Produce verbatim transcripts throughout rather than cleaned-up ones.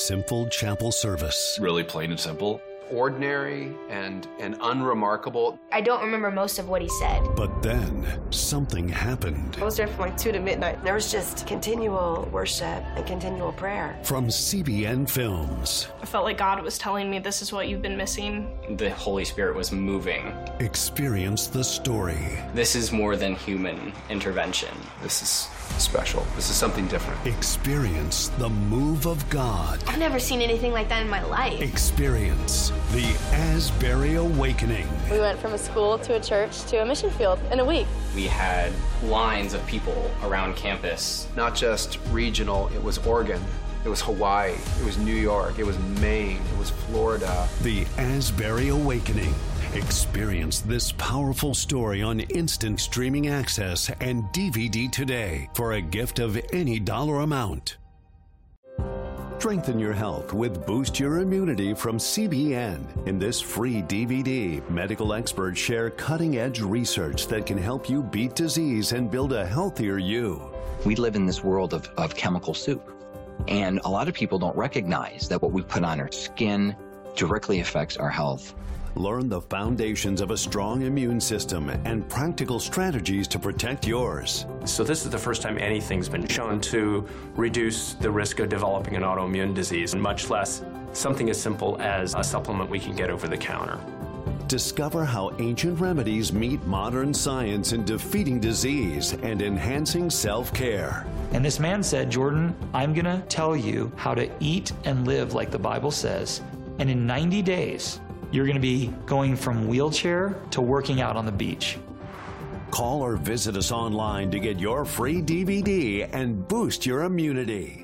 Simple chapel service. Really plain and simple. Ordinary and, and unremarkable. I don't remember most of what he said. But then something happened. I was there from like two to midnight. There was just continual worship and continual prayer. From C B N Films. I felt like God was telling me, this is what you've been missing. The Holy Spirit was moving. Experience the story. This is more than human intervention. This is special. This is something different. Experience the move of God. I've never seen anything like that in my life. Experience the Asbury Awakening. We went from a school to a church to a mission field in a week. We had lines of people around campus. Not just regional, it was Oregon, it was Hawaii, it was New York, it was Maine, it was Florida. The Asbury Awakening. Experience this powerful story on instant streaming access and D V D today for a gift of any dollar amount. Strengthen your health with Boost Your Immunity from C B N. In this free D V D, medical experts share cutting-edge research that can help you beat disease and build a healthier you. We live in this world of, of chemical soup, and a lot of people don't recognize that what we put on our skin directly affects our health. Learn the foundations of a strong immune system and practical strategies to protect yours. So this is the first time anything's been shown to reduce the risk of developing an autoimmune disease, and much less something as simple as a supplement we can get over the counter. Discover how ancient remedies meet modern science in defeating disease and enhancing self-care. And this man said, Jordan, I'm gonna tell you how to eat and live like the Bible says, and in ninety days, you're going to be going from wheelchair to working out on the beach. Call or visit us online to get your free D V D and boost your immunity.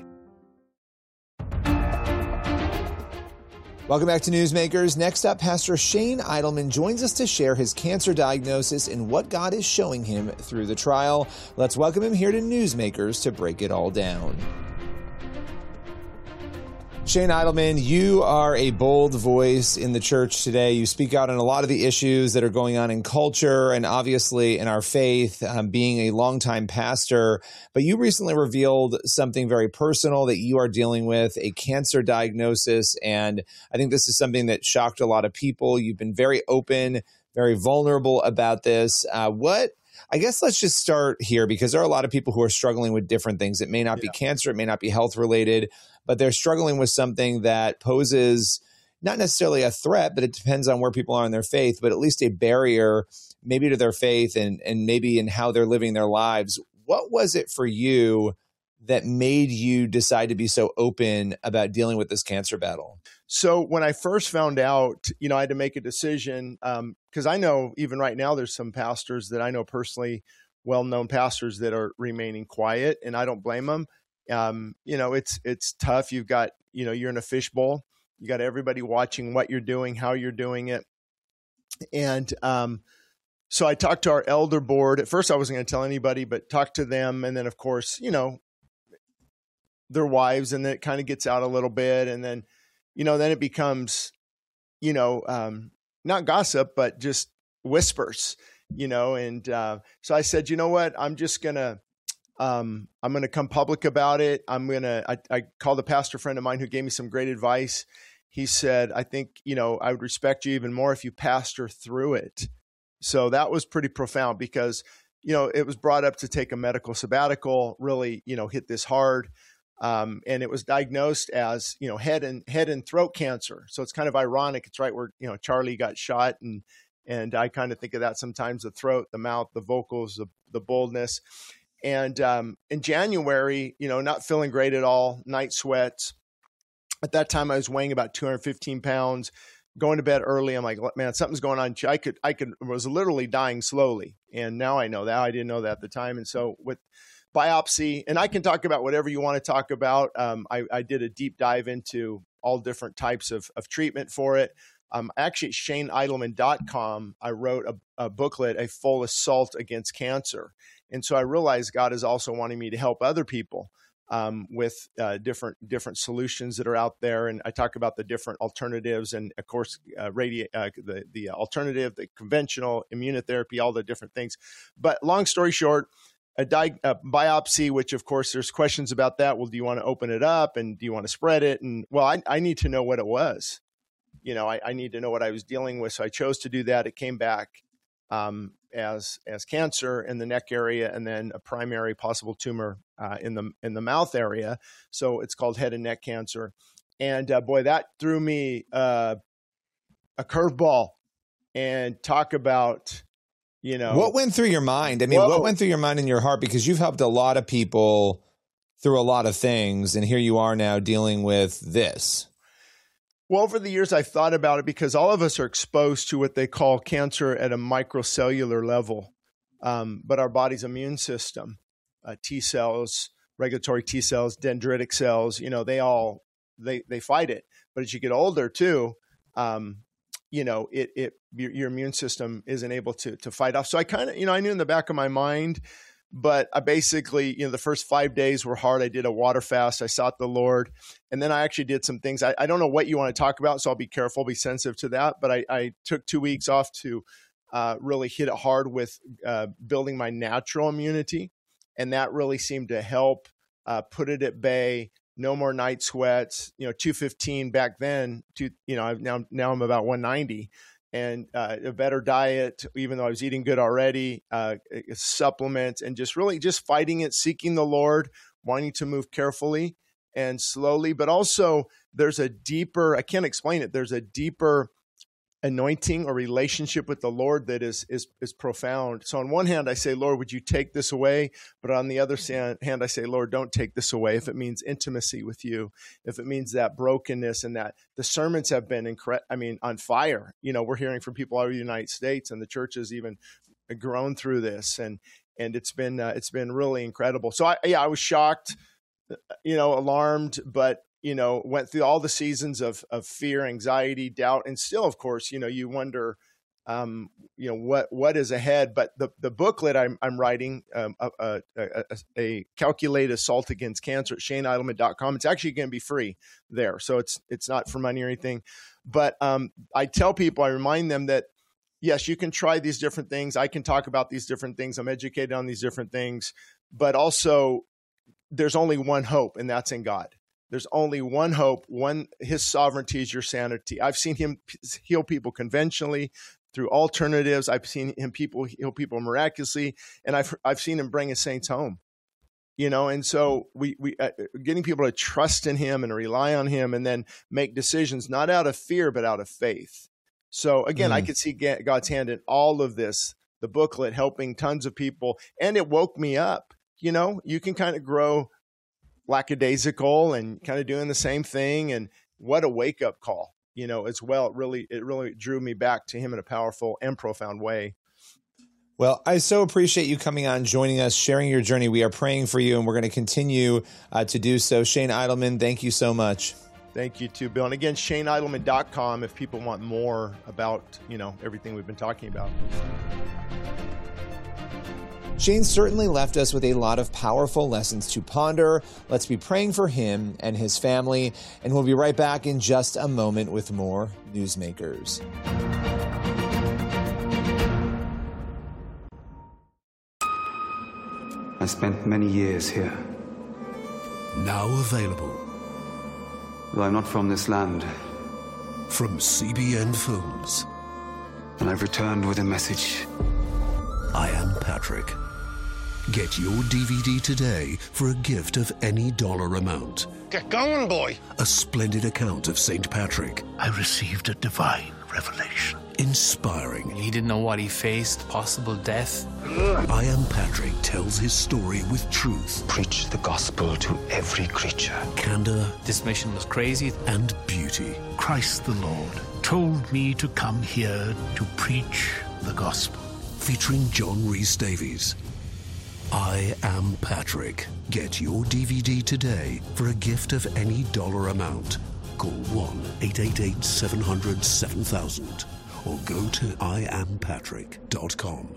Welcome back to Newsmakers. Next up, Pastor Shane Idleman joins us to share his cancer diagnosis and what God is showing him through the trial. Let's welcome him here to Newsmakers to break it all down. Shane Idleman, you are a bold voice in the church today. You speak out on a lot of the issues that are going on in culture and obviously in our faith, um, being a longtime pastor. But you recently revealed something very personal that you are dealing with, a cancer diagnosis. And I think this is something that shocked a lot of people. You've been very open, very vulnerable about this. Uh, what I guess let's just start here, because there are a lot of people who are struggling with different things. It may not yeah. be cancer, it may not be health related, but they're struggling with something that poses not necessarily a threat, but it depends on where people are in their faith, but at least a barrier maybe to their faith and, and maybe in how they're living their lives. What was it for you that made you decide to be so open about dealing with this cancer battle? So when I first found out, you know, I had to make a decision because um, I know even right now there's some pastors that I know personally, well-known pastors that are remaining quiet, and I don't blame them. Um, you know, it's it's tough. You've got, you know, you're in a fishbowl. You got everybody watching what you're doing, how you're doing it. And um, so I talked to our elder board. At first I wasn't going to tell anybody, but talked to them. And then, of course, you know, their wives, and then it kind of gets out a little bit. And then, you know, then it becomes, you know, um, not gossip, but just whispers, you know. And uh, so I said, you know what, I'm just going to, um, I'm going to come public about it. I'm going to, I, I called a pastor friend of mine who gave me some great advice. He said, I think, you know, I would respect you even more if you pastor through it. So that was pretty profound because, you know, it was brought up to take a medical sabbatical, really, you know, hit this hard. Um, and it was diagnosed as, you know, head and head and throat cancer. So it's kind of ironic. It's right where, you know, Charlie got shot. And, and I kind of think of that sometimes, the throat, the mouth, the vocals, the, the boldness. And um, in January, you know, not feeling great at all, night sweats. At that time, I was weighing about two hundred fifteen pounds, going to bed early. I'm like, man, something's going on. I could, I could, was literally dying slowly. And now I know that. I didn't know that at the time. And so with biopsy, and I can talk about whatever you want to talk about. Um, I, I did a deep dive into all different types of, of treatment for it. Um, actually, Shane Idleman dot com, I wrote a, a booklet, A Full Assault Against Cancer. And so I realized God is also wanting me to help other people um, with uh, different different solutions that are out there. And I talk about the different alternatives and, of course, uh, radi- uh, the, the alternative, the conventional immunotherapy, all the different things. But long story short, a, di- a biopsy, which of course there's questions about that. Well, do you want to open it up and do you want to spread it? And well, I, I need to know what it was. You know, I, I need to know what I was dealing with. So I chose to do that. It came back um, as as cancer in the neck area, and then a primary possible tumor uh, in the in the mouth area. So it's called head and neck cancer. And uh, boy, that threw me uh, a curveball. And talk about, you know, what went through your mind? I mean, whoa. What went through your mind and your heart? Because you've helped a lot of people through a lot of things, and here you are now dealing with this. Well, over the years, I've thought about it because all of us are exposed to what they call cancer at a microcellular level. Um, but our body's immune system, uh, T cells, regulatory T cells, dendritic cells, you know, they all, they, they fight it. But as you get older too, um, you know, it, it, your, your immune system isn't able to, to fight off. So I kind of, you know, I knew in the back of my mind, but I basically, you know, the first five days were hard. I did a water fast. I sought the Lord. And then I actually did some things. I, I don't know what you want to talk about, so I'll be careful, be sensitive to that. But I, I took two weeks off to uh, really hit it hard with uh, building my natural immunity. And that really seemed to help uh, put it at bay. No more night sweats, you know, two fifteen back then, two, you know, now, now I'm about one ninety, and uh, a better diet, even though I was eating good already, uh, supplements, and just really just fighting it, seeking the Lord, wanting to move carefully and slowly. But also there's a deeper, I can't explain it. There's a deeper anointing or relationship with the Lord that is, is, is profound. So on one hand, I say, Lord, would you take this away? But on the other hand, I say, Lord, don't take this away. If it means intimacy with you, if it means that brokenness, and that the sermons have been incredible, I mean, on fire. You know, we're hearing from people all over the United States, and the church has even grown through this. And, and it's been, uh, it's been really incredible. So I, yeah, I was shocked, you know, alarmed, but you know, went through all the seasons of of fear, anxiety, doubt, and still, of course, you know, you wonder, um, you know, what what is ahead. But the the booklet I'm I'm writing, um, a, a, a, a calculated assault against cancer at Shane Idleman dot com. It's actually going to be free there, so it's it's not for money or anything. But um, I tell people, I remind them that yes, you can try these different things. I can talk about these different things. I'm educated on these different things, but also there's only one hope, and that's in God. There's only one hope, one, his sovereignty is your sanity. I've seen him heal people conventionally through alternatives. I've seen him people heal people miraculously, and I've I've seen him bring his saints home. You know, and so we we uh, getting people to trust in him and rely on him, and then make decisions not out of fear but out of faith. So again, mm. I could see God's hand in all of this. The booklet helping tons of people, and it woke me up. You know, you can kind of grow lackadaisical and kind of doing the same thing. And what a wake up call, you know, as well. It really, it really drew me back to him in a powerful and profound way. Well, I so appreciate you coming on, joining us, sharing your journey. We are praying for you, and we're going to continue uh, to do so. Shane Idleman, thank you so much. Thank you too, Bill. And again, Shane Idleman dot com if people want more about, you know, everything we've been talking about. Shane certainly left us with a lot of powerful lessons to ponder. Let's be praying for him and his family, and we'll be right back in just a moment with more Newsmakers. I spent many years here. Now available. Though I'm not from this land. From C B N Films. And I've returned with a message. I Am Patrick. Get your D V D today for a gift of any dollar amount. Get going, boy. A splendid account of Saint Patrick. I received a divine revelation. Inspiring. He didn't know what he faced, possible death. I Am Patrick tells his story with truth. Preach the gospel to every creature. Candor. This mission was crazy. And beauty. Christ the Lord told me to come here to preach the gospel. Featuring John Rhys Davies. I Am Patrick. Get your D V D today for a gift of any dollar amount. Call one eight eight eight, seven hundred, seven thousand or go to I am patrick dot com.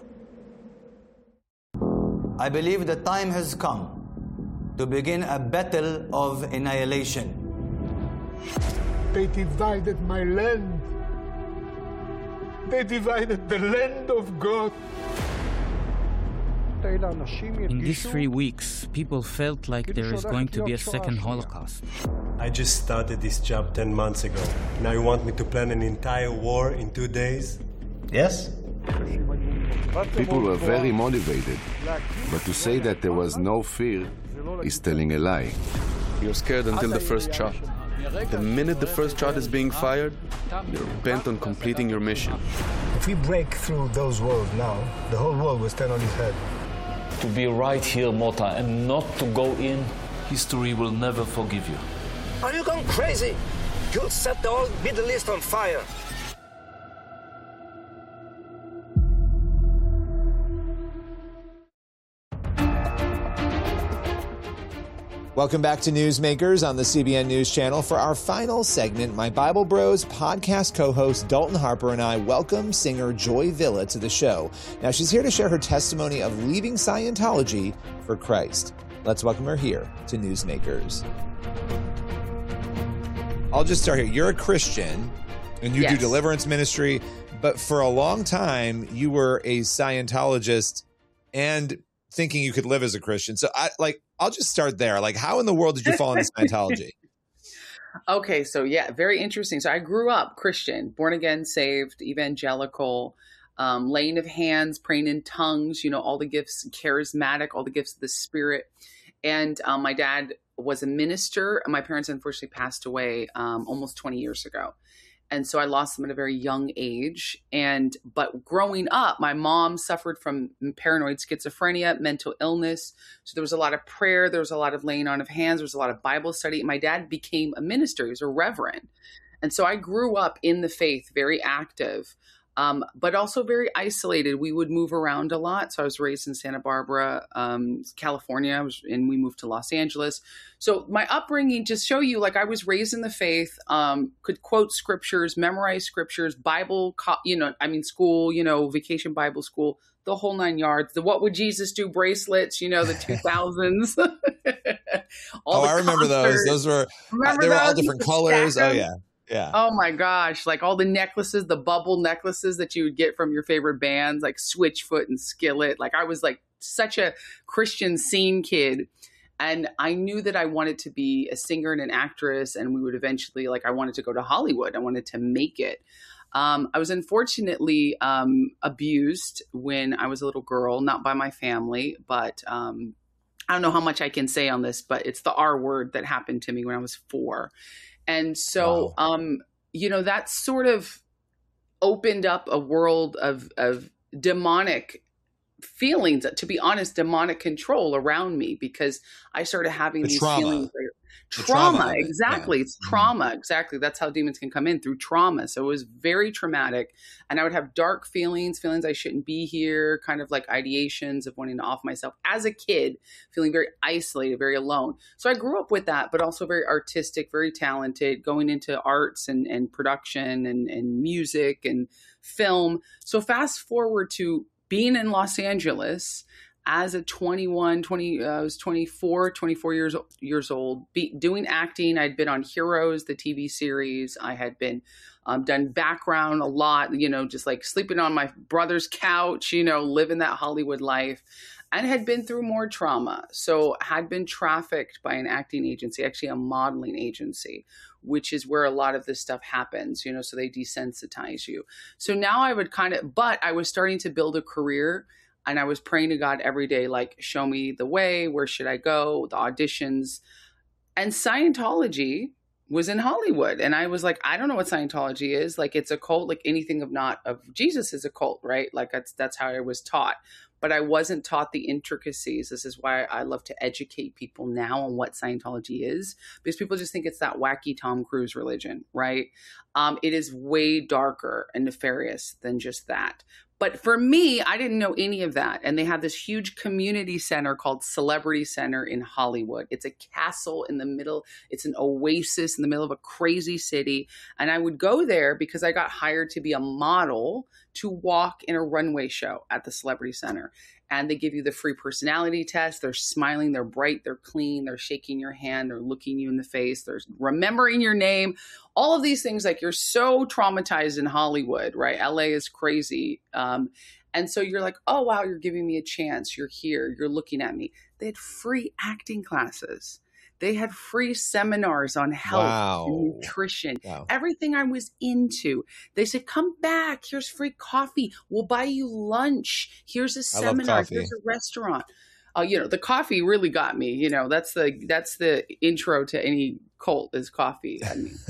I believe the time has come to begin a battle of annihilation. They divided my land. They divided the land of God. In these three weeks, people felt like there is going to be a second Holocaust. I just started this job ten months ago. Now you want me to plan an entire war in two days? Yes? People were very motivated, but to say that there was no fear is telling a lie. You're scared until the first shot. The minute the first shot is being fired, you're bent on completing your mission. If we break through those walls now, the whole world will stand on its head. To be right here, Mota, and not to go in, history will never forgive you. Are you going crazy? You'll set the whole Middle East on fire. Welcome back to Newsmakers on the C B N News Channel. For our final segment, my Bible Bros podcast co-host Dalton Harper and I welcome singer Joy Villa to the show. Now, she's here to share her testimony of leaving Scientology for Christ. Let's welcome her here to Newsmakers. I'll just start here. You're a Christian, and you yes. do deliverance ministry, but for a long time, you were a Scientologist and thinking you could live as a Christian. So I like, I'll just start there. Like, how in the world did you fall into Scientology? Okay. So yeah, very interesting. So I grew up Christian, born again, saved, evangelical, um, laying of hands, praying in tongues, you know, all the gifts, charismatic, all the gifts of the Spirit. And um, my dad was a minister. My parents unfortunately passed away um, almost twenty years ago. And so I lost them at a very young age. And, but growing up, my mom suffered from paranoid schizophrenia, mental illness. So there was a lot of prayer. There was a lot of laying on of hands. There was a lot of Bible study. And my dad became a minister. He was a reverend. And so I grew up in the faith, very active, um, but also very isolated. We would move around a lot. So I was raised in Santa Barbara, um, California, I was, and we moved to Los Angeles. So my upbringing, just show you, like I was raised in the faith, um, could quote scriptures, memorize scriptures, Bible, you know, I mean, school, you know, vacation Bible school, the whole nine yards, the What Would Jesus Do bracelets, you know, the two thousands. oh, I remember those. Those were, uh, they were all different colors. Oh, yeah. Yeah. Oh my gosh. Like all the necklaces, the bubble necklaces that you would get from your favorite bands, like Switchfoot and Skillet. Like I was like such a Christian scene kid. And I knew that I wanted to be a singer and an actress. And we would eventually, like, I wanted to go to Hollywood. I wanted to make it. Um, I was unfortunately um, abused when I was a little girl, not by my family, but um, I don't know how much I can say on this, but it's the R word that happened to me when I was four. And so, wow. um, you know, that sort of opened up a world of, of demonic feelings, to be honest, demonic control around me, because I started having the these trauma. feelings. The trauma, trauma exactly. yeah. It's trauma. Exactly. That's how demons can come in, through trauma. So it was very traumatic. And I would have dark feelings, feelings I shouldn't be here, kind of like ideations of wanting to off myself as a kid, feeling very isolated, very alone. So I grew up with that, but also very artistic, very talented, going into arts and, and production and, and music and film. So fast forward to being in Los Angeles as a twenty-one, twenty, uh, I was twenty-four, twenty-four years, years old, be, doing acting. I'd been on Heroes, the T V series. I had been um, done background a lot, you know, just like sleeping on my brother's couch, you know, living that Hollywood life, and had been through more trauma. So had been trafficked by an acting agency, actually a modeling agency, which is where a lot of this stuff happens, you know, so they desensitize you. So now I would kind of, but I was starting to build a career. And I was praying to God every day, like, show me the way, where should I go, the auditions. And Scientology was in Hollywood. And I was like, I don't know what Scientology is. Like, it's a cult, like anything of not of Jesus is a cult, right? Like that's, that's how I was taught. But I wasn't taught the intricacies. This is why I love to educate people now on what Scientology is, because people just think it's that wacky Tom Cruise religion, right? Um, it is way darker and nefarious than just that. But for me, I didn't know any of that. And they have this huge community center called Celebrity Center in Hollywood. It's a castle in the middle. It's an oasis in the middle of a crazy city. And I would go there because I got hired to be a model to walk in a runway show at the Celebrity Center. And they give you the free personality test. They're smiling, they're bright, they're clean, they're shaking your hand, they're looking you in the face, they're remembering your name. All of these things, like, you're so traumatized in Hollywood, right? L A is crazy. Um, And so you're like, oh, wow, you're giving me a chance. You're here. You're looking at me. They had free acting classes. They had free seminars on health Wow. and nutrition, Wow. everything I was into. They said, come back. Here's free coffee. We'll buy you lunch. Here's a I love seminar. coffee. Here's a restaurant. Uh, you know, the coffee really got me. You know, that's the that's the intro to any cult is coffee. I mean,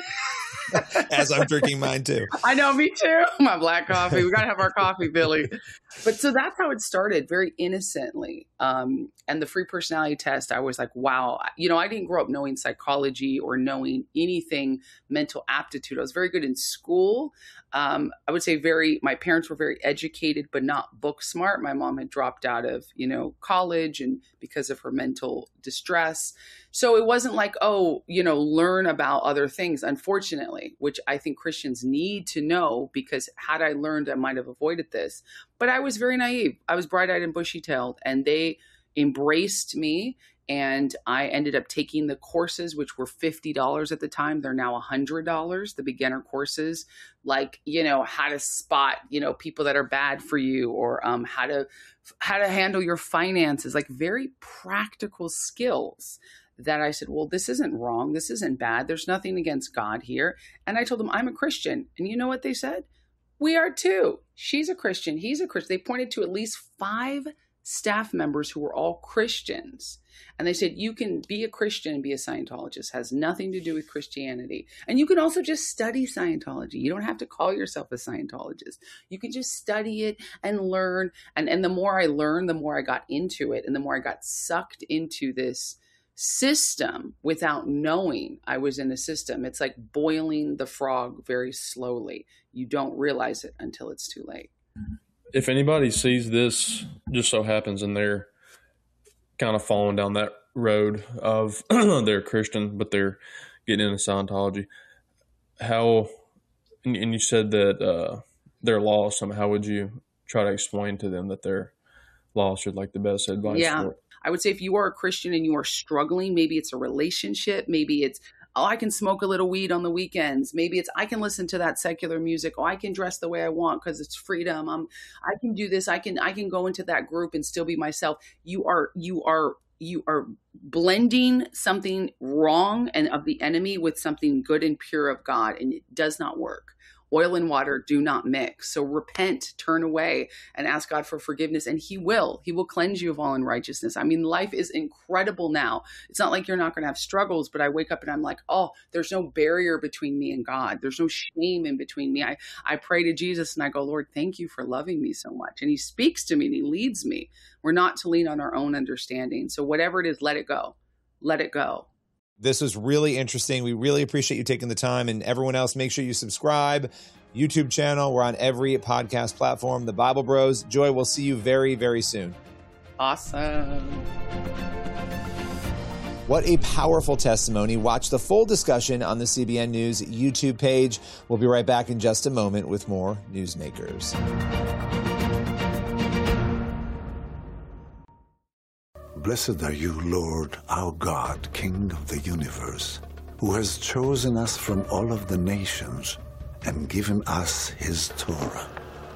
As I'm drinking mine too. I know, me too. My black coffee. We got to have our coffee, Billy. But so that's how it started, very innocently. Um, and the free personality test, I was like, wow. You know, I didn't grow up knowing psychology or knowing anything mental aptitude. I was very good in school. Um, I would say very, my parents were very educated, but not book smart. My mom had dropped out of, you know, college and because of her mental distress. So it wasn't like, oh, you know, learn about other things, unfortunately, which I think Christians need to know, because had I learned, I might have avoided this. But I was very naive. I was bright-eyed and bushy-tailed, and they embraced me. And I ended up taking the courses, which were fifty dollars at the time. They're now one hundred dollars, the beginner courses, like, you know, how to spot, you know, people that are bad for you, or um, how to how to handle your finances, like very practical skills that I said, well, this isn't wrong. This isn't bad. There's nothing against God here. And I told them, I'm a Christian. And you know what they said? We are too. She's a Christian. He's a Christian. They pointed to at least five staff members who were all Christians. And they said, you can be a Christian and be a Scientologist. It has nothing to do with Christianity. And you can also just study Scientology. You don't have to call yourself a Scientologist. You can just study it and learn. And, and the more I learned, the more I got into it. And the more I got sucked into this system without knowing I was in the system. It's like boiling the frog very slowly. You don't realize it until it's too late. If anybody sees this, just so happens, and they're kind of falling down that road of they're Christian, but they're getting into Scientology, how, and, and you said that uh, they're lost, I mean, how would you try to explain to them that they're lost, or like the best advice Yeah. for it? I would say if you are a Christian and you are struggling, maybe it's a relationship, maybe it's, oh, I can smoke a little weed on the weekends. Maybe it's, I can listen to that secular music. Oh, I can dress the way I want because it's freedom. Um, I can do this. I can, I can go into that group and still be myself. You are, you are, you are blending something wrong and of the enemy with something good and pure of God, and it does not work. Oil and water do not mix. So repent, turn away, and ask God for forgiveness, and he will. He will cleanse you of all unrighteousness. I mean, life is incredible now. It's not like you're not going to have struggles, but I wake up and I'm like, oh, there's no barrier between me and God. There's no shame in between me. I, I pray to Jesus and I go, Lord, thank you for loving me so much. And he speaks to me and he leads me. We're not to lean on our own understanding. So whatever it is, let it go. Let it go. This was really interesting. We really appreciate you taking the time. And everyone else, make sure you subscribe. YouTube channel. We're on every podcast platform. The Bible Bros. Joy, we'll see you very, very soon. Awesome. What a powerful testimony. Watch the full discussion on the C B N News YouTube page. We'll be right back in just a moment with more Newsmakers. Blessed are you, Lord, our God, King of the universe, who has chosen us from all of the nations and given us his Torah.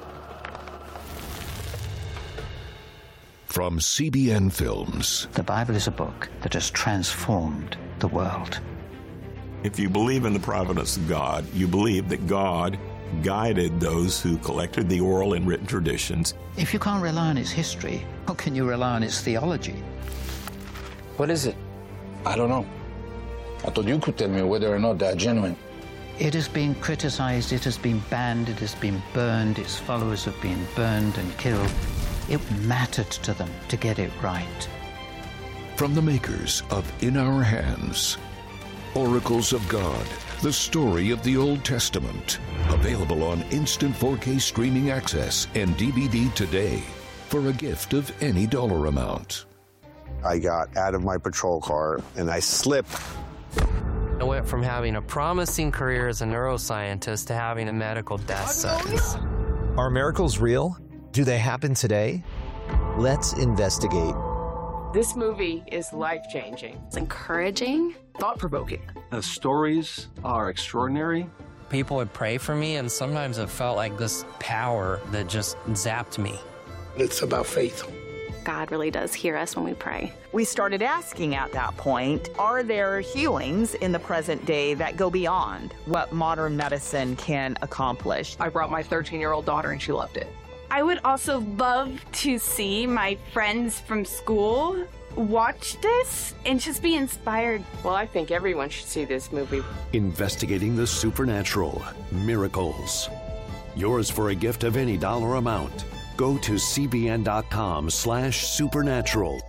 From C B N Films. The Bible is a book that has transformed the world. If you believe in the providence of God, you believe that God guided those who collected the oral and written traditions. If you can't rely on its history, how can you rely on its theology? What is it? I don't know. I thought you could tell me whether or not they're genuine. It has been criticized, it has been banned, it has been burned, its followers have been burned and killed. It mattered to them to get it right. From the makers of In Our Hands, Oracles of God, the story of the Old Testament. Available on instant four K streaming access and D V D today for a gift of any dollar amount. I got out of my patrol car and I slipped. I went from having a promising career as a neuroscientist to having a medical death sentence. Are miracles real? Do they happen today? Let's investigate. This movie is life-changing. It's encouraging, thought-provoking. The stories are extraordinary. People would pray for me, and sometimes it felt like this power that just zapped me. It's about faith. God really does hear us when we pray. We started asking at that point, are there healings in the present day that go beyond what modern medicine can accomplish? I brought my thirteen-year-old daughter, and she loved it. I would also love to see my friends from school watch this and just be inspired. Well, I think everyone should see this movie. Investigating the supernatural, miracles. Yours for a gift of any dollar amount. Go to cbn.com slash supernatural.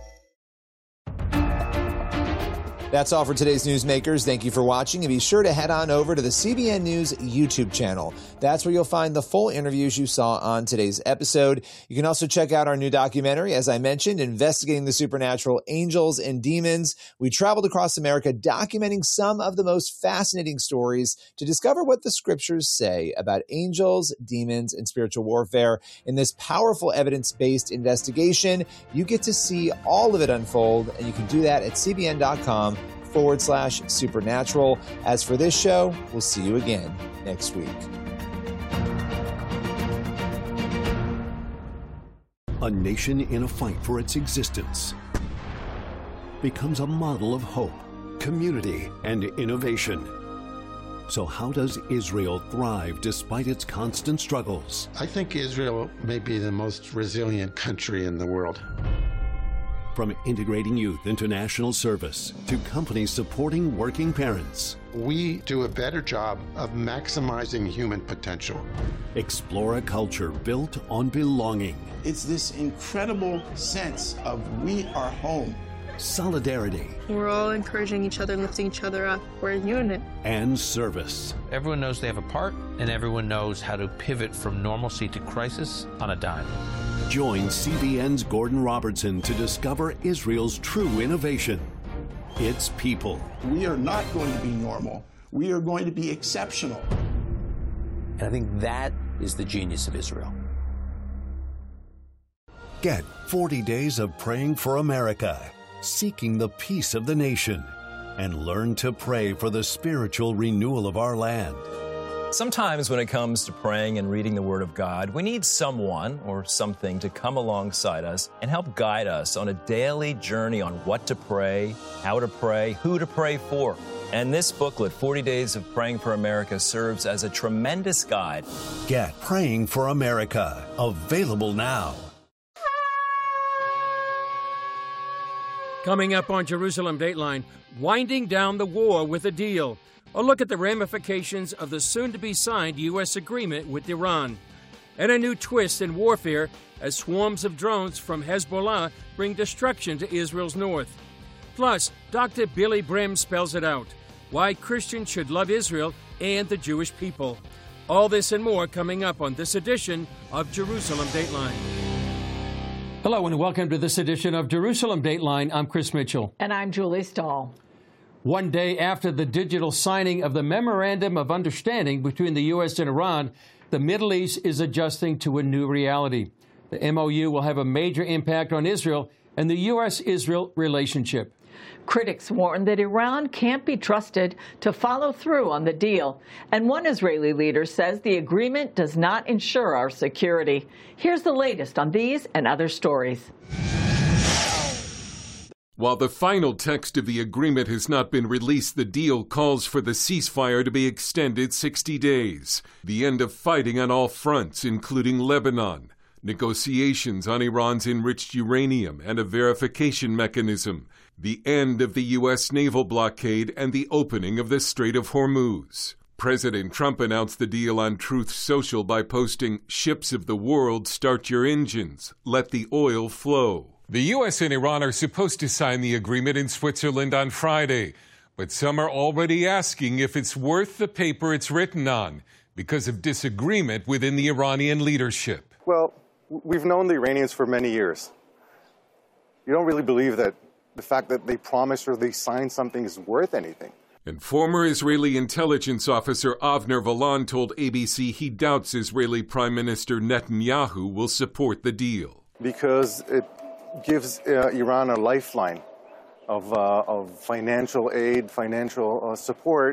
That's all for today's Newsmakers. Thank you for watching, and be sure to head on over to the C B N News YouTube channel. That's where you'll find the full interviews you saw on today's episode. You can also check out our new documentary, as I mentioned, Investigating the Supernatural, Angels and Demons. We traveled across America documenting some of the most fascinating stories to discover what the scriptures say about angels, demons, and spiritual warfare. In this powerful evidence-based investigation, you get to see all of it unfold, and you can do that at cbn.com forward slash supernatural. As for this show, we'll see you again next week. A nation in a fight for its existence becomes a model of hope, community, and innovation. So how does Israel thrive despite its constant struggles? I think Israel may be the most resilient country in the world. From integrating youth into national service to companies supporting working parents. We do a better job of maximizing human potential. Explore a culture built on belonging. It's this incredible sense of we are home. Solidarity. We're all encouraging each other, lifting each other up. We're a unit. And service. Everyone knows they have a part, and everyone knows how to pivot from normalcy to crisis on a dime. Join C B N's Gordon Robertson to discover Israel's true innovation. Its people. We are not going to be normal. We are going to be exceptional. And I think that is the genius of Israel. Get forty days of praying for America, seeking the peace of the nation, and learn to pray for the spiritual renewal of our land. Sometimes when it comes to praying and reading the Word of God, we need someone or something to come alongside us and help guide us on a daily journey on what to pray, how to pray, who to pray for. And this booklet, forty days of Praying for America, serves as a tremendous guide. Get Praying for America, available now. Coming up on Jerusalem Dateline, winding down the war with a deal. A look at the ramifications of the soon-to-be-signed U S agreement with Iran. And a new twist in warfare as swarms of drones from Hezbollah bring destruction to Israel's north. Plus, Doctor Billy Brim spells it out, why Christians should love Israel and the Jewish people. All this and more coming up on this edition of Jerusalem Dateline. Hello and welcome to this edition of Jerusalem Dateline. I'm Chris Mitchell. And I'm Julie Stahl. One day after the digital signing of the Memorandum of Understanding between the U S and Iran, the Middle East is adjusting to a new reality. The M O U will have a major impact on Israel and the U S Israel relationship. Critics warn that Iran can't be trusted to follow through on the deal. And one Israeli leader says the agreement does not ensure our security. Here's the latest on these and other stories. While the final text of the agreement has not been released, the deal calls for the ceasefire to be extended sixty days, the end of fighting on all fronts, including Lebanon, negotiations on Iran's enriched uranium and a verification mechanism, the end of the U S naval blockade, and the opening of the Strait of Hormuz. President Trump announced the deal on Truth Social by posting, "Ships of the world, start your engines. Let the oil flow." The U S and Iran are supposed to sign the agreement in Switzerland on Friday, but some are already asking if it's worth the paper it's written on because of disagreement within the Iranian leadership. Well, we've known the Iranians for many years. You don't really believe that the fact that they promised or they signed something is worth anything. And former Israeli intelligence officer Avner Valan told A B C he doubts Israeli Prime Minister Netanyahu will support the deal. Because it gives uh, Iran a lifeline of, uh, of financial aid, financial uh, support,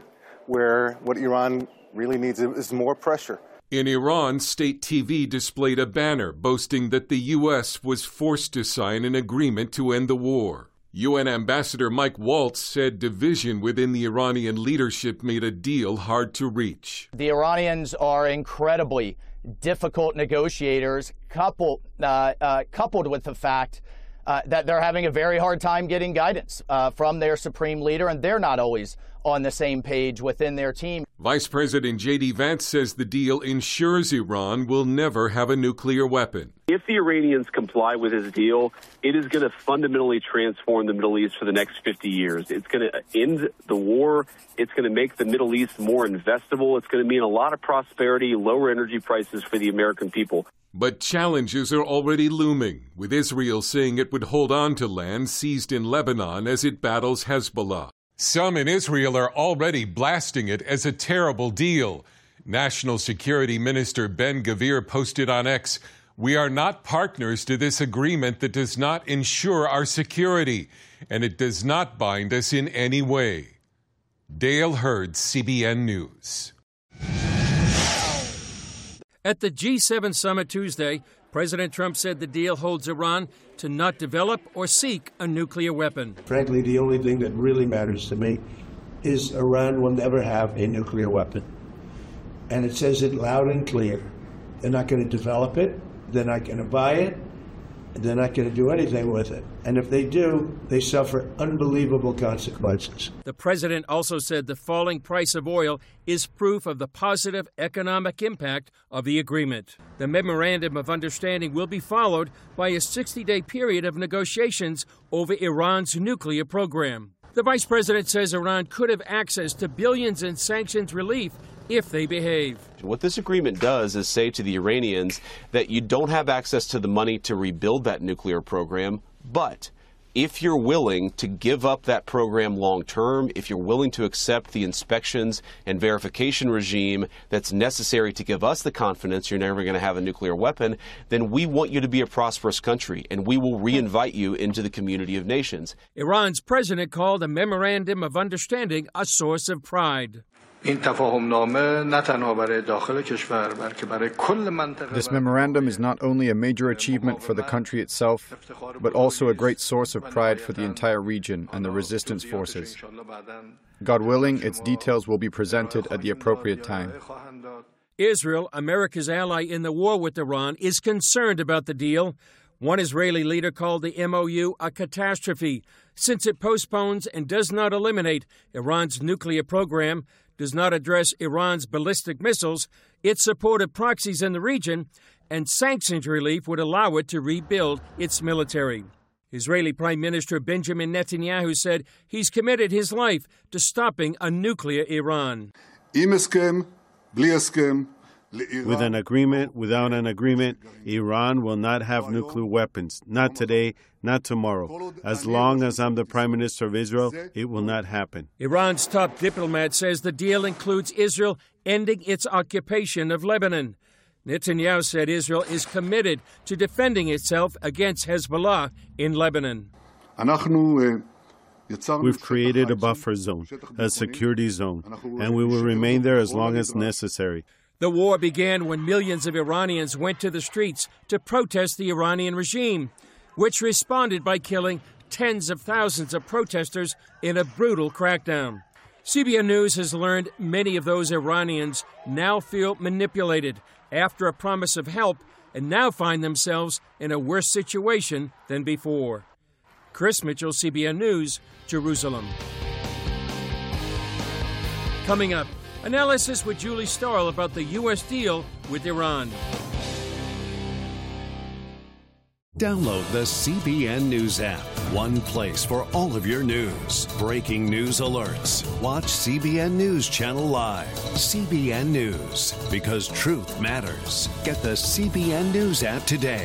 where what Iran really needs is more pressure. In Iran, state T V displayed a banner boasting that the U S was forced to sign an agreement to end the war. U N Ambassador Mike Waltz said division within the Iranian leadership made a deal hard to reach. The Iranians are incredibly difficult negotiators, coupled, uh, uh, coupled with the fact uh, that they're having a very hard time getting guidance uh, from their supreme leader, and they're not always on the same page within their team. Vice President J D Vance says the deal ensures Iran will never have a nuclear weapon. If the Iranians comply with his deal, it is going to fundamentally transform the Middle East for the next fifty years. It's going to end the war. It's going to make the Middle East more investable. It's going to mean a lot of prosperity, lower energy prices for the American people. But challenges are already looming, with Israel saying it would hold on to land seized in Lebanon as it battles Hezbollah. Some in Israel are already blasting it as a terrible deal. National Security Minister Ben Gvir posted on X, "We are not partners to this agreement that does not ensure our security, and it does not bind us in any way." Dale Hurd, C B N News. At the G seven summit Tuesday, President Trump said the deal holds Iran to not develop or seek a nuclear weapon. Frankly, the only thing that really matters to me is Iran will never have a nuclear weapon. And it says it loud and clear. They're not going to develop it. They're not going to buy it. They're not going to do anything with it. And if they do, they suffer unbelievable consequences. The president also said the falling price of oil is proof of the positive economic impact of the agreement. The memorandum of understanding will be followed by a sixty-day period of negotiations over Iran's nuclear program. The vice president says Iran could have access to billions in sanctions relief if they behave. What this agreement does is say to the Iranians that you don't have access to the money to rebuild that nuclear program, but if you're willing to give up that program long term, if you're willing to accept the inspections and verification regime that's necessary to give us the confidence you're never going to have a nuclear weapon, then we want you to be a prosperous country, and we will re-invite you into the community of nations. Iran's president called a memorandum of understanding a source of pride. This memorandum is not only a major achievement for the country itself, but also a great source of pride for the entire region and the resistance forces. God willing, its details will be presented at the appropriate time. Israel, America's ally in the war with Iran, is concerned about the deal. One Israeli leader called the M O U a catastrophe, since it postpones and does not eliminate Iran's nuclear program, does not address Iran's ballistic missiles, it supported proxies in the region, and sanctions relief would allow it to rebuild its military. Israeli Prime Minister Benjamin Netanyahu said he's committed his life to stopping a nuclear Iran. With an agreement, without an agreement, Iran will not have nuclear weapons. Not today, not tomorrow. As long as I'm the Prime Minister of Israel, it will not happen. Iran's top diplomat says the deal includes Israel ending its occupation of Lebanon. Netanyahu said Israel is committed to defending itself against Hezbollah in Lebanon. We've created a buffer zone, a security zone, and we will remain there as long as necessary. The war began when millions of Iranians went to the streets to protest the Iranian regime, which responded by killing tens of thousands of protesters in a brutal crackdown. C B N News has learned many of those Iranians now feel manipulated after a promise of help and now find themselves in a worse situation than before. Chris Mitchell, C B N News, Jerusalem. Coming up, analysis with Julie Starl about the U S deal with Iran. Download the C B N News app. One place for all of your news. Breaking news alerts. Watch C B N News Channel Live. C B N News. Because truth matters. Get the C B N News app today.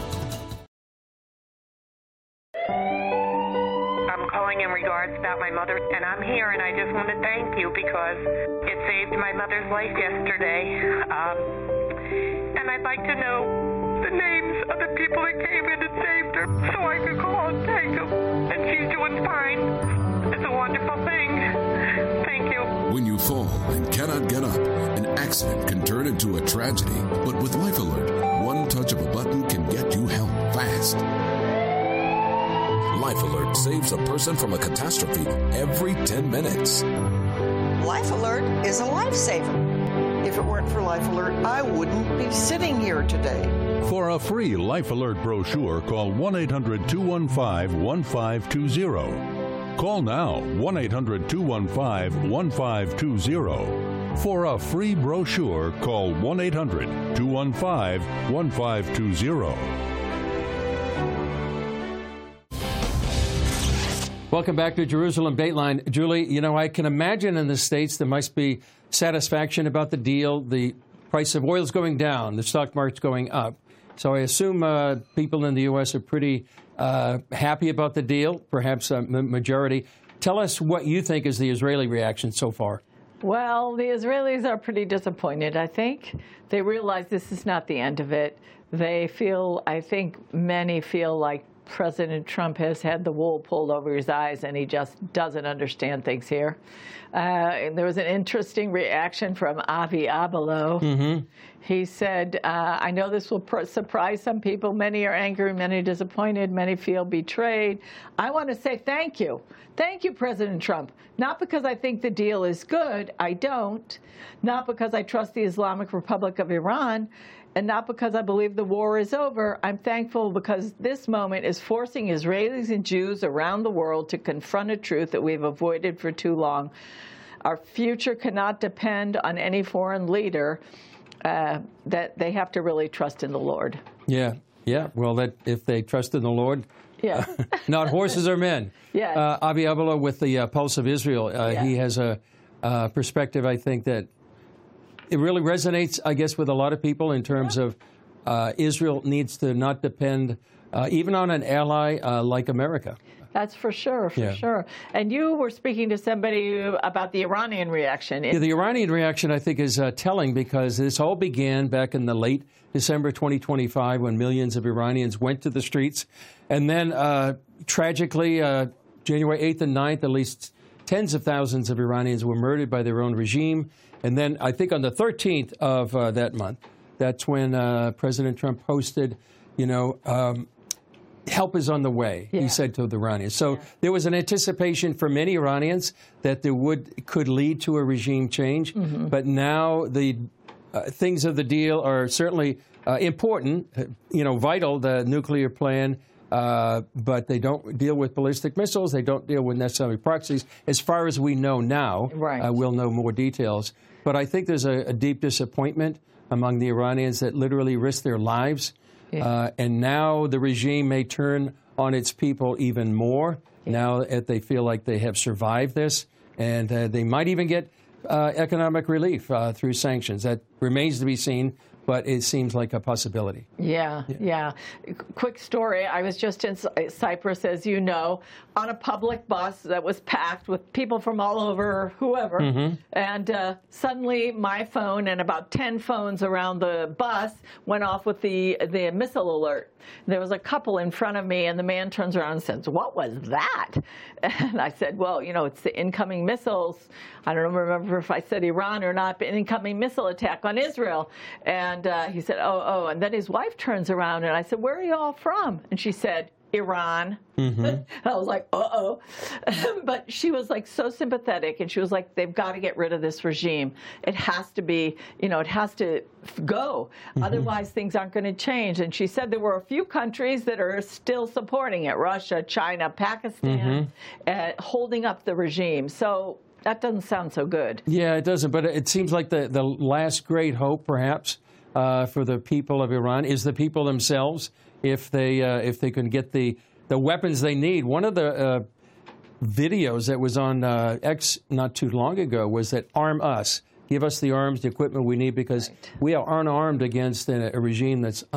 I'm calling in regards about my mother, and I'm here, and I just want to thank you because it saved my mother's life yesterday. Um, and I'd like to know the names of the people that came in and saved her so I could call and thank them. And she's doing fine. It's a wonderful thing. Thank Thank you. When you fall and cannot get up, an accident can turn into a tragedy. But with Life Alert, one touch of a button can get you help fast. Life Alert saves a person from a catastrophe every ten minutes. Life Alert is a lifesaver. If it weren't for Life Alert, I wouldn't be sitting here today. For a free Life Alert brochure, call one eight hundred, two one five, one five two zero. Call now, one eight hundred, two one five, one five two zero. For a free brochure, call one eight hundred, two one five, one five two zero. Welcome back to Jerusalem Dateline. Julie, you know, I can imagine in the States there must be satisfaction about the deal. The price of oil is going down. The stock market's going up. So I assume uh, people in the U S are pretty uh, happy about the deal, perhaps a majority. Tell us what you think is the Israeli reaction so far. Well, the Israelis are pretty disappointed, I think. They realize this is not the end of it. They feel, I think many feel like President Trump has had the wool pulled over his eyes and he just doesn't understand things here. Uh, there was an interesting reaction from Avi Abelo. Mm-hmm. He said, uh, I know this will pr- surprise some people. Many are angry, many disappointed, many feel betrayed. I want to say thank you. Thank you, President Trump. Not because I think the deal is good. I don't. Not because I trust the Islamic Republic of Iran. And not because I believe the war is over. I'm thankful because this moment is forcing Israelis and Jews around the world to confront a truth that we've avoided for too long. Our future cannot depend on any foreign leader, uh, that they have to really trust in the Lord. Yeah, yeah. Well, that if they trust in the Lord, yeah, not horses or men. Yeah. Uh, Avi Abelo with the uh, Pulse of Israel, uh, yeah. he has a uh, perspective, I think, that it really resonates, I guess, with a lot of people in terms yeah. of uh, Israel needs to not depend uh, even on an ally uh, like America. That's for sure, for yeah. sure. And you were speaking to somebody about the Iranian reaction. Yeah, the Iranian reaction, I think, is uh, telling because this all began back in the late December twenty twenty-five when millions of Iranians went to the streets. And then, uh, tragically, uh, January eighth and ninth, at least tens of thousands of Iranians were murdered by their own regime. And then I think on the thirteenth of uh, that month, that's when uh, President Trump posted, you know, um, help is on the way, yeah. he said to the Iranians. So yeah. there was an anticipation for many Iranians that there would could lead to a regime change. Mm-hmm. But now the uh, things of the deal are certainly uh, important, you know, vital, the nuclear plan. Uh, but they don't deal with ballistic missiles. They don't deal with necessarily proxies. As far as we know now, right. uh, we'll know more details. But I think there's a, a deep disappointment among the Iranians that literally risked their lives. Yeah. Uh, and now the regime may turn on its people even more yeah. now that they feel like they have survived this. And uh, they might even get uh, economic relief uh, through sanctions. That remains to be seen. But it seems like a possibility. Yeah, yeah, yeah. Quick story. I was just in Cyprus, as you know, on a public bus that was packed with people from all over, whoever. Mm-hmm. And uh, suddenly my phone and about ten phones around the bus went off with the, the missile alert. There was a couple in front of me, and the man turns around and says, "What was that?" And I said, well, you know, it's the incoming missiles. I don't remember if I said Iran or not, but an incoming missile attack on Israel. And uh, he said, oh, oh. And then his wife turns around, and I said, where are you all from? And she said, Iran. Mm-hmm. I was like, uh-oh. But she was like so sympathetic, and she was like, they've got to get rid of this regime. It has to be, you know, it has to go. Mm-hmm. Otherwise, things aren't going to change. And she said there were a few countries that are still supporting it, Russia, China, Pakistan, mm-hmm. uh, holding up the regime. So that doesn't sound so good. Yeah, it doesn't. But it seems like the, the last great hope, perhaps, uh, for the people of Iran is the people themselves. If they uh, if they can get the, the weapons they need. One of the uh, videos that was on uh, X not too long ago was that arm us. Give us the arms, the equipment we need, because right. we are unarmed against a, a regime that's un,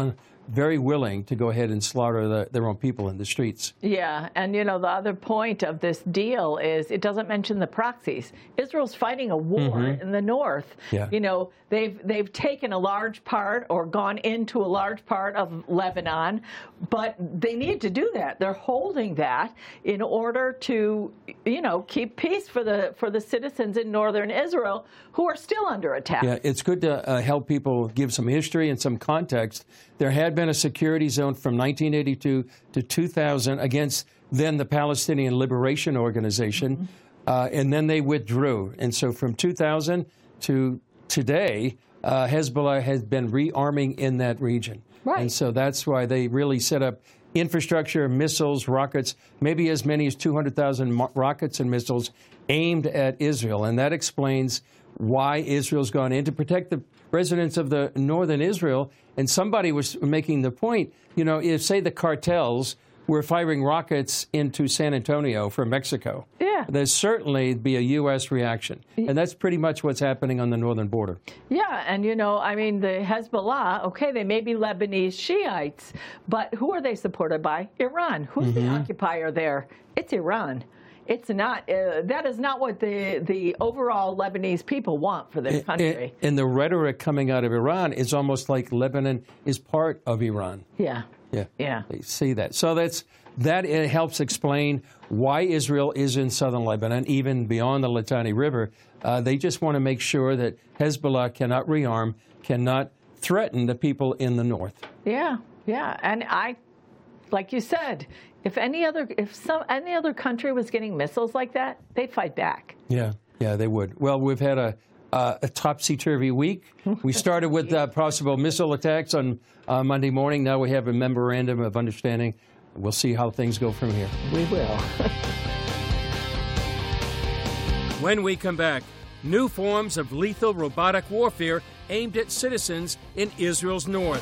very willing to go ahead and slaughter the, their own people in the streets. Yeah, and you know, the other point of this deal is it doesn't mention the proxies. Israel's fighting a war mm-hmm. in the north. Yeah. You know, they've they've taken a large part or gone into a large part of Lebanon, but they need to do that. They're holding that in order to, you know, keep peace for the for the citizens in northern Israel who are still under attack. Yeah, it's good to uh, help people give some history and some context. There had been a security zone from nineteen eighty-two to two thousand against then the Palestinian Liberation Organization, mm-hmm. uh, and then they withdrew. And so from two thousand to today, uh, Hezbollah has been rearming in that region. Right. And so that's why they really set up infrastructure, missiles, rockets, maybe as many as two hundred thousand mo- rockets and missiles aimed at Israel. And that explains why Israel's gone in to protect the residents of the northern Israel. And somebody was making the point, you know, if, say, the cartels were firing rockets into San Antonio from Mexico, yeah. there's certainly be a U S reaction. And that's pretty much what's happening on the northern border. Yeah, and, you know, I mean, the Hezbollah, okay, they may be Lebanese Shiites, but who are they supported by? Iran. Who's mm-hmm. the occupier there? It's Iran. It's not, uh, that is not what the, the overall Lebanese people want for their country. And, and the rhetoric coming out of Iran is almost like Lebanon is part of Iran. Yeah. Yeah. Yeah. They see that. So that's, that it helps explain why Israel is in southern Lebanon, even beyond the Litani River. Uh, they just want to make sure that Hezbollah cannot rearm, cannot threaten the people in the north. Yeah. Yeah. And I, like you said, if any other if some any other country was getting missiles like that, they'd fight back. Yeah, yeah, they would. Well, we've had a uh, a topsy-turvy week. We started with uh, possible missile attacks on uh, Monday morning. Now we have a memorandum of understanding. We'll see how things go from here. We will. When we come back, new forms of lethal robotic warfare aimed at citizens in Israel's north.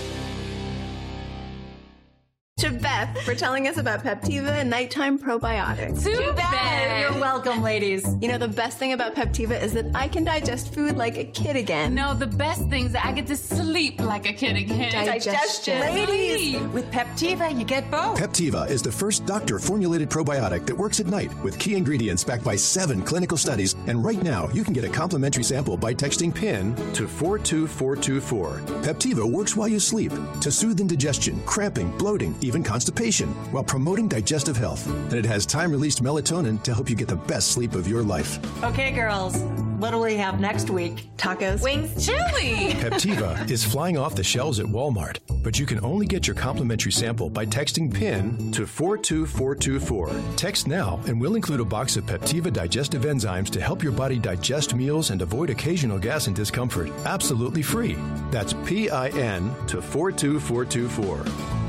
To Beth for telling us about Peptiva and nighttime probiotics. To Beth! You're welcome, ladies. You know, the best thing about Peptiva is that I can digest food like a kid again. No, the best thing is that I get to sleep like a kid again. Digestion. Ladies! With Peptiva, you get both. Peptiva is the first doctor-formulated probiotic that works at night with key ingredients backed by seven clinical studies. And right now, you can get a complimentary sample by texting PIN to four two four two four. Peptiva works while you sleep to soothe indigestion, cramping, bloating, even constipation, while promoting digestive health. And it has time-released melatonin to help you get the best sleep of your life. Okay, girls, what do we have next week? Tacos? Wings? Chili! Peptiva is flying off the shelves at Walmart, but you can only get your complimentary sample by texting PIN to four two four two four. Text now, and we'll include a box of Peptiva digestive enzymes to help your body digest meals and avoid occasional gas and discomfort. Absolutely free. That's P I N to four two four two four.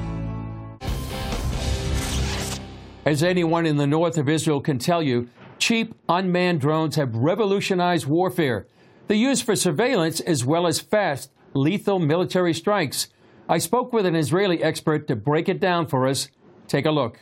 As anyone in the north of Israel can tell you, cheap unmanned drones have revolutionized warfare. They're used for surveillance as well as fast, lethal military strikes. I spoke with an Israeli expert to break it down for us. Take a look.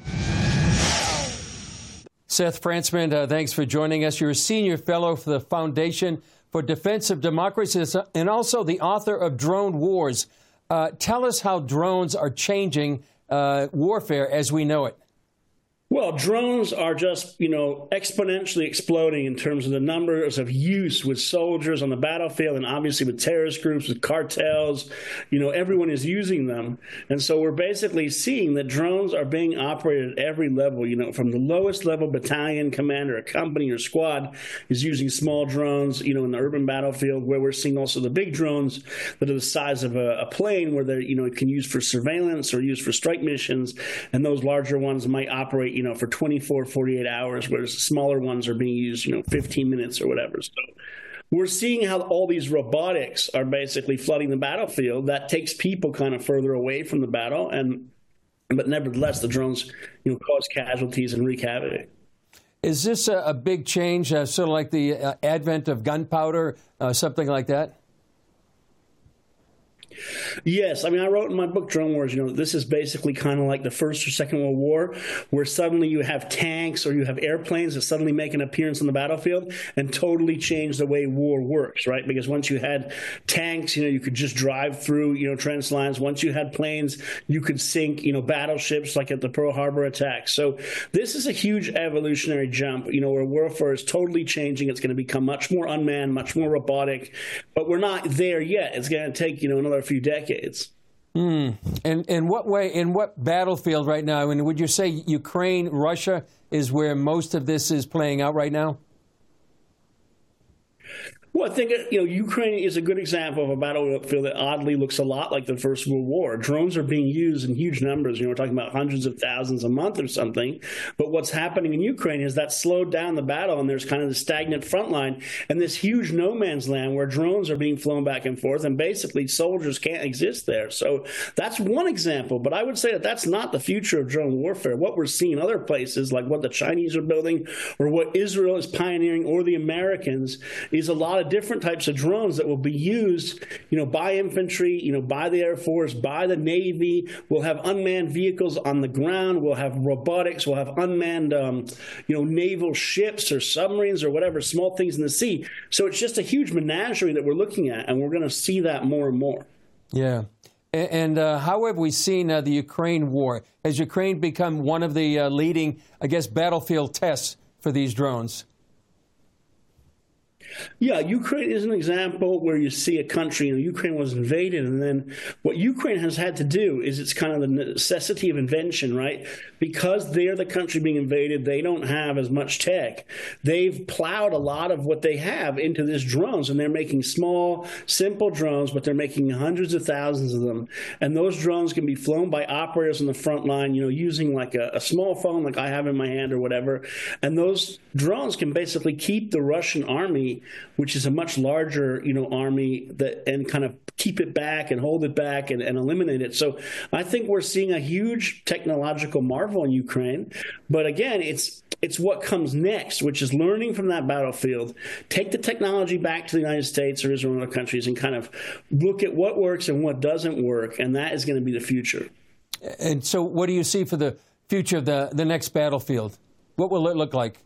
Seth Frantzman, uh, thanks for joining us. You're a senior fellow for the Foundation for Defense of Democracy and also the author of Drone Wars. Uh, tell us how drones are changing uh, warfare as we know it. Well, drones are just, you know, exponentially exploding in terms of the numbers of use with soldiers on the battlefield and obviously with terrorist groups, with cartels. You know, everyone is using them. And so we're basically seeing that drones are being operated at every level, you know, from the lowest level battalion commander, a company or squad is using small drones, you know, in the urban battlefield, where we're seeing also the big drones that are the size of a, a plane, where they're, you know, it can use for surveillance or used for strike missions. And those larger ones might operate, you know, for twenty-four, forty-eight hours, whereas smaller ones are being used, you know, fifteen minutes or whatever. So we're seeing how all these robotics are basically flooding the battlefield. That takes people kind of further away from the battle. And but nevertheless, the drones, you know, cause casualties and wreak havoc. Is this a, a big change, uh, sort of like the uh, advent of gunpowder, uh, something like that? Yes. I mean, I wrote in my book, Drone Wars, you know, this is basically kind of like the First or Second World War, where suddenly you have tanks or you have airplanes that suddenly make an appearance on the battlefield and totally change the way war works, right? Because once you had tanks, you know, you could just drive through, you know, trench lines. Once you had planes, you could sink, you know, battleships like at the Pearl Harbor attack. So this is a huge evolutionary jump, you know, where warfare is totally changing. It's going to become much more unmanned, much more robotic, but we're not there yet. It's going to take, you know, another few decades. Mm. And in what way, in what battlefield right now? I mean, would you say Ukraine, Russia is where most of this is playing out right now? Well, I think, you know, Ukraine is a good example of a battlefield that oddly looks a lot like the First World War. Drones are being used in huge numbers. You know, we're talking about hundreds of thousands a month or something. But what's happening in Ukraine is that slowed down the battle, and there's kind of the stagnant front line and this huge no man's land where drones are being flown back and forth, and basically soldiers can't exist there. So that's one example. But I would say that that's not the future of drone warfare. What we're seeing other places, like what the Chinese are building or what Israel is pioneering or the Americans, is a lot of different types of drones that will be used, you know, by infantry, you know, by the Air Force, by the Navy. We'll have unmanned vehicles on the ground. We'll have robotics. We'll have unmanned, um, you know, naval ships or submarines or whatever, small things in the sea. So it's just a huge menagerie that we're looking at, and we're going to see that more and more. Yeah. And uh, how have we seen uh, the Ukraine war? Has Ukraine become one of the uh, leading, I guess, battlefield tests for these drones? Yeah, Ukraine is an example where you see a country, you know, Ukraine was invaded, and then what Ukraine has had to do is it's kind of the necessity of invention, right? Because they're the country being invaded, they don't have as much tech. They've plowed a lot of what they have into these drones, and they're making small, simple drones, but they're making hundreds of thousands of them. And those drones can be flown by operators on the front line, you know, using like a, a small phone like I have in my hand or whatever. And those drones can basically keep the Russian army, which is a much larger, you know, army, that and kind of keep it back and hold it back and, and eliminate it. So I think we're seeing a huge technological marvel in Ukraine. But again, it's it's what comes next, which is learning from that battlefield, take the technology back to the United States or Israel and other countries and kind of look at what works and what doesn't work. And that is going to be the future. And so what do you see for the future of the, the next battlefield? What will it look like?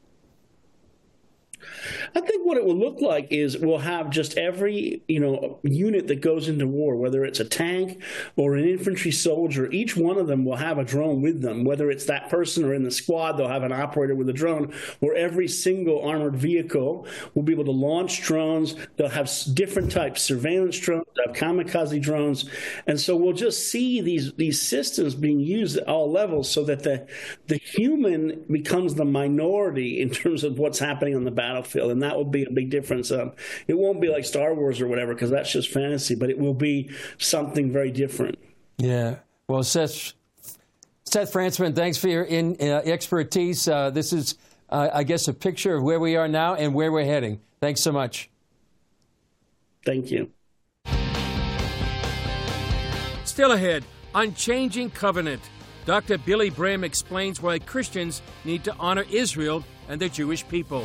I think what it will look like is we'll have just every, you know, unit that goes into war, whether it's a tank or an infantry soldier, each one of them will have a drone with them. Whether it's that person or in the squad, they'll have an operator with a drone, or every single armored vehicle will be able to launch drones. They'll have different types, surveillance drones, they'll have kamikaze drones. And so we'll just see these, these systems being used at all levels so that the, the human becomes the minority in terms of what's happening on the battlefield. And that will be a big difference. Um, it won't be like Star Wars or whatever, because that's just fantasy, but it will be something very different. Yeah. Well, Seth, Seth Frantzman, thanks for your in, uh, expertise. Uh, this is, uh, I guess, a picture of where we are now and where we're heading. Thanks so much. Thank you. Still ahead, Unchanging Covenant. Doctor Billy Bram explains why Christians need to honor Israel and the Jewish people.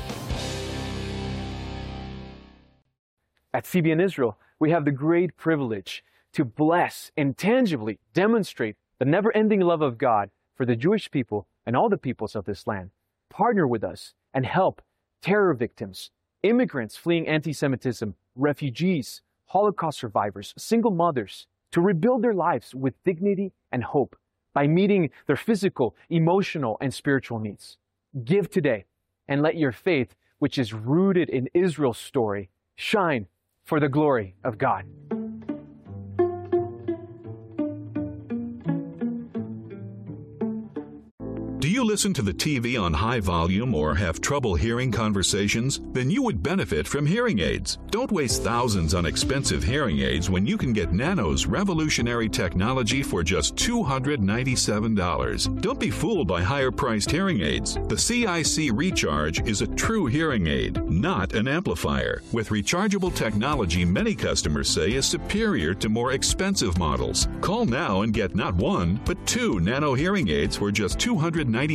At C B N Israel, we have the great privilege to bless and tangibly demonstrate the never-ending love of God for the Jewish people and all the peoples of this land. Partner with us and help terror victims, immigrants fleeing anti-Semitism, refugees, Holocaust survivors, single mothers, to rebuild their lives with dignity and hope by meeting their physical, emotional, and spiritual needs. Give today and let your faith, which is rooted in Israel's story, shine for the glory of God. Do you listen to the T V on high volume or have trouble hearing conversations? Then you would benefit from hearing aids. Don't waste thousands on expensive hearing aids when you can get Nano's revolutionary technology for just two hundred ninety-seven dollars. Don't be fooled by higher-priced hearing aids. The C I C Recharge is a true hearing aid, not an amplifier. With rechargeable technology many customers say is superior to more expensive models. Call now and get not one, but two Nano hearing aids for just two hundred ninety-seven dollars.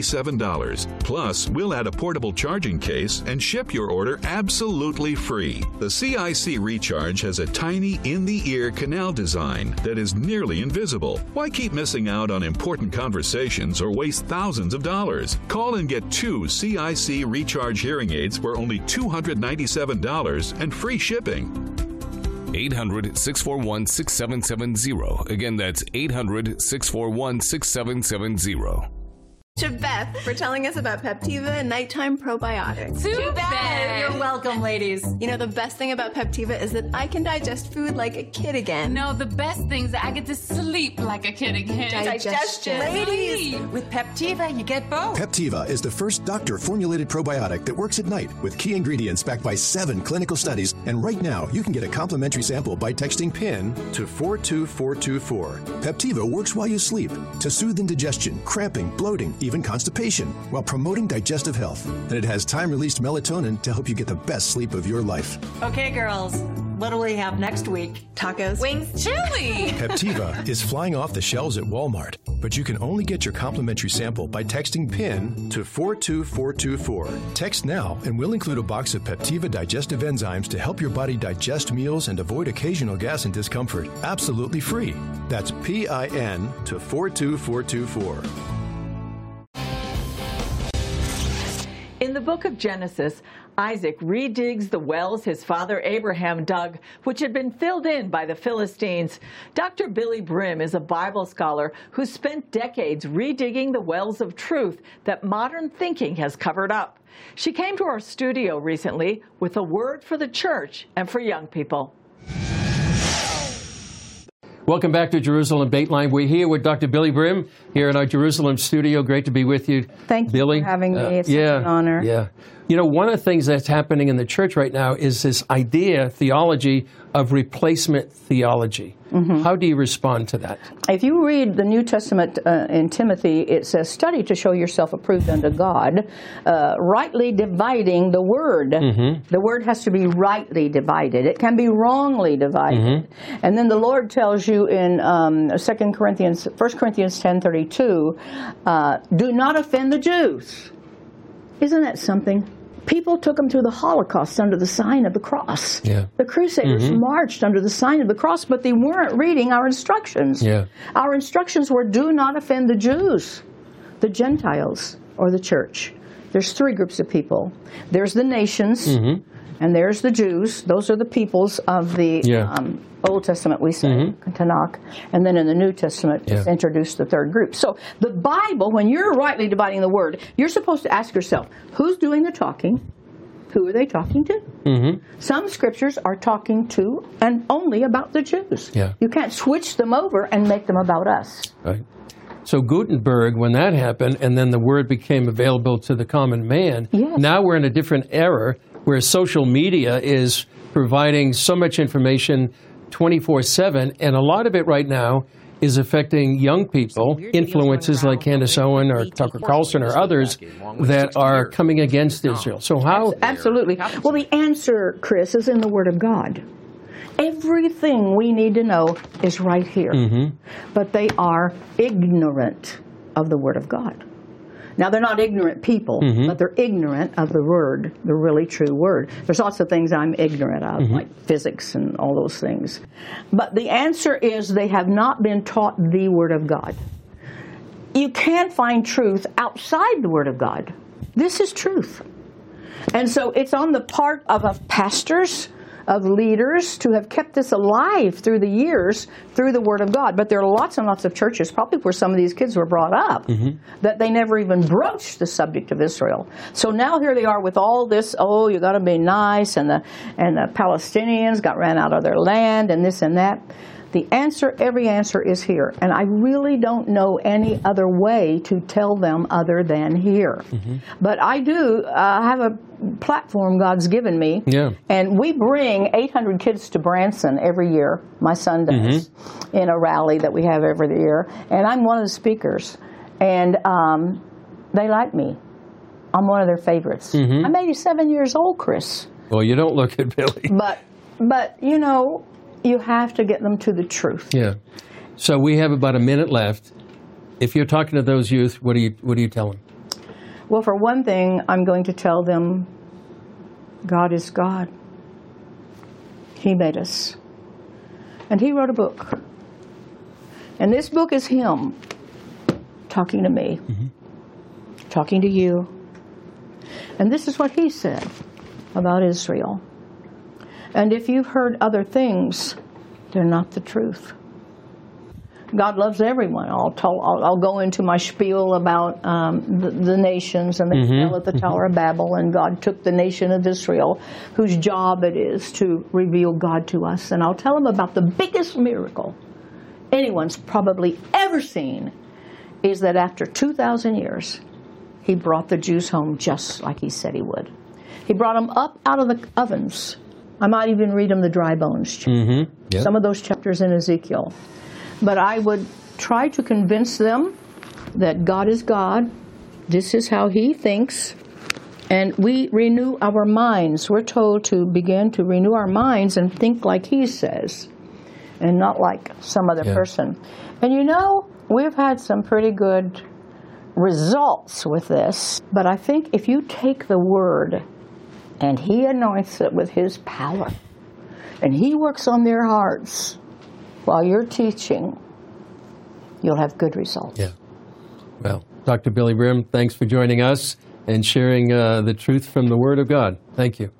ninety-seven dollars. Plus, we'll add a portable charging case and ship your order absolutely free. The C I C Recharge has a tiny in-the-ear canal design that is nearly invisible. Why keep missing out on important conversations or waste thousands of dollars? Call and get two C I C Recharge hearing aids for only two hundred ninety-seven dollars and free shipping. eight hundred, six four one, six seven seven zero. Again, that's eight hundred, six four one, six seven seven zero. To Beth for telling us about Peptiva Nighttime Probiotics. To Beth. You're welcome, ladies. You know, the best thing about Peptiva is that I can digest food like a kid again. No, the best thing is that I get to sleep like a kid again. Digestion. Ladies, with Peptiva, you get both. Peptiva is the first doctor-formulated probiotic that works at night with key ingredients backed by seven clinical studies. And right now, you can get a complimentary sample by texting PIN to four two four two four. Peptiva works while you sleep to soothe indigestion, cramping, bloating, even constipation, while promoting digestive health. And it has time-released melatonin to help you get the best sleep of your life. Okay, girls, what do we have next week? Tacos. Wings. Chili. Peptiva is flying off the shelves at Walmart, but you can only get your complimentary sample by texting PIN to four two four two four. Text now, and we'll include a box of Peptiva digestive enzymes to help your body digest meals and avoid occasional gas and discomfort. Absolutely free. That's P I N to four two four two four. In the book of Genesis, Isaac redigs the wells his father Abraham dug, which had been filled in by the Philistines. Doctor Billy Brim is a Bible scholar who spent decades redigging the wells of truth that modern thinking has covered up. She came to our studio recently with a word for the church and for young people. Welcome back to Jerusalem Dateline. We're here with Doctor Billy Brim here in our Jerusalem studio. Great to be with you, Thank Billy. you for having me. It's uh, yeah, such an honor. Yeah. You know, one of the things that's happening in the church right now is this idea, theology, of replacement theology. Mm-hmm. How do you respond to that? If you read the New Testament uh, in Timothy, it says, study to show yourself approved unto God, uh, rightly dividing the word. Mm-hmm. The word has to be rightly divided. It can be wrongly divided. Mm-hmm. And then the Lord tells you in um, Second Corinthians, First Corinthians ten thirty-two, uh, do not offend the Jews. Isn't that something? People took them through the Holocaust under the sign of the cross. Yeah. The Crusaders mm-hmm. marched under the sign of the cross, but they weren't reading our instructions. Yeah. Our instructions were, do not offend the Jews, the Gentiles, or the church. There's three groups of people. There's the nations, mm-hmm. and there's the Jews. Those are the peoples of the yeah. um, Old Testament, we say, mm-hmm. Tanakh. And then in the New Testament, yeah. it's introduced the third group. So the Bible, when you're rightly dividing the word, you're supposed to ask yourself, who's doing the talking? Who are they talking to? Mm-hmm. Some scriptures are talking to and only about the Jews. Yeah. You can't switch them over and make them about us. Right. So Gutenberg, when that happened, and then the word became available to the common man, yes. now we're in a different era where social media is providing so much information twenty-four seven, and a lot of it right now is affecting young people, influences like Candace Owen or Tucker Carlson or others that are coming against Israel. So how... Absolutely. Well, the answer, Chris, is in the Word of God. Everything we need to know is right here. Mm-hmm. But they are ignorant of the Word of God. Now, they're not ignorant people, mm-hmm. but they're ignorant of the Word, the really true Word. There's lots of things I'm ignorant of, mm-hmm. like physics and all those things. But the answer is they have not been taught the Word of God. You can't find truth outside the Word of God. This is truth. And so it's on the part of, of pastors, of leaders, to have kept this alive through the years through the Word of God. But there are lots and lots of churches, probably where some of these kids were brought up, mm-hmm. that they never even broached the subject of Israel. So now here they are with all this, oh, you got to be nice, and the and the Palestinians got ran out of their land, and this and that. The answer, every answer is here. And I really don't know any other way to tell them other than here. Mm-hmm. But I do uh, have a platform God's given me. Yeah. And we bring eight hundred kids to Branson every year. My son does, mm-hmm. in a rally that we have every year. And I'm one of the speakers. And um, they like me. I'm one of their favorites. Mm-hmm. I'm eighty-seven years old, Chris. Well, you don't look it, Billy. But, but you know... you have to get them to the truth. Yeah. So we have about a minute left. If you're talking to those youth, what do you what do you tell them? Well, for one thing, I'm going to tell them God is God. He made us. And He wrote a book. And this book is Him talking to me, mm-hmm. talking to you. And this is what He said about Israel. And if you've heard other things, they're not the truth. God loves everyone. I'll, tell, I'll, I'll go into my spiel about um, the, the nations, and they Mm-hmm. fell at the Tower of Babel, and God took the nation of Israel, whose job it is to reveal God to us. And I'll tell them about the biggest miracle anyone's probably ever seen, is that after two thousand years, He brought the Jews home just like He said He would. He brought them up out of the ovens. I might even read them the dry bones chapter. Mm-hmm. Yep. Some of those chapters in Ezekiel. But I would try to convince them that God is God. This is how He thinks. And we renew our minds. We're told to begin to renew our minds and think like He says, and not like some other Yeah. person. And you know, we've had some pretty good results with this. But I think if you take the Word and He anoints it with His power, and He works on their hearts while you're teaching, you'll have good results. Yeah. Well, Doctor Billye Brim, thanks for joining us and sharing uh, the truth from the Word of God. Thank you.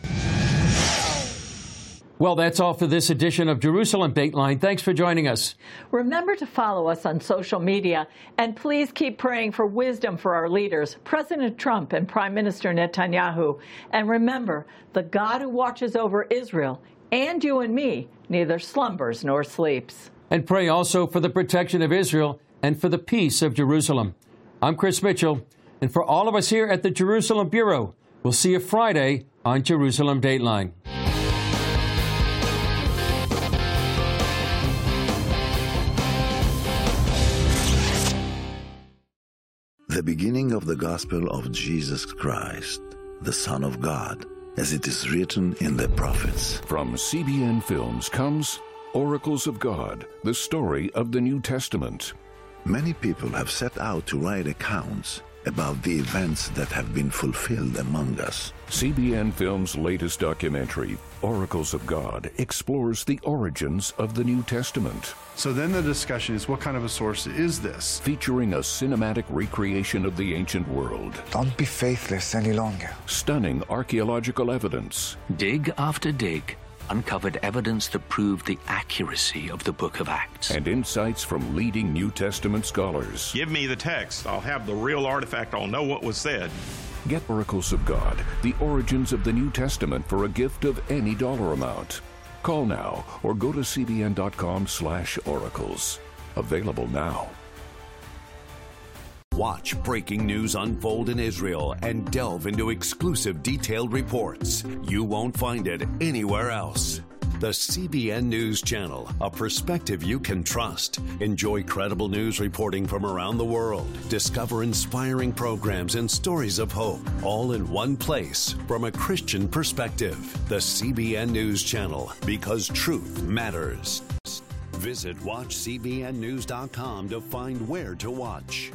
Well, that's all for this edition of Jerusalem Dateline. Thanks for joining us. Remember to follow us on social media, and please keep praying for wisdom for our leaders, President Trump and Prime Minister Netanyahu. And remember, the God who watches over Israel and you and me neither slumbers nor sleeps. And pray also for the protection of Israel and for the peace of Jerusalem. I'm Chris Mitchell, and for all of us here at the Jerusalem Bureau, we'll see you Friday on Jerusalem Dateline. The beginning of the gospel of Jesus Christ, the Son of God, as it is written in the prophets. From C B N Films comes Oracles of God, the story of the New Testament. Many people have set out to write accounts about the events that have been fulfilled among us. C B N Films' latest documentary, Oracles of God, explores the origins of the New Testament. So then the discussion is, what kind of a source is this? Featuring a cinematic recreation of the ancient world. Don't be faithless any longer. Stunning archaeological evidence. Dig after dig uncovered evidence that proved the accuracy of the book of Acts. And insights from leading New Testament scholars. Give me the text. I'll have the real artifact. I'll know what was said. Get Oracles of God, the origins of the New Testament for a gift of any dollar amount. Call now or go to cbn.com slash oracles. Available now. Watch breaking news unfold in Israel and delve into exclusive detailed reports. You won't find it anywhere else. The C B N News Channel, a perspective you can trust. Enjoy credible news reporting from around the world. Discover inspiring programs and stories of hope, all in one place from a Christian perspective. The C B N News Channel, because truth matters. Visit watch c b n news dot com to find where to watch.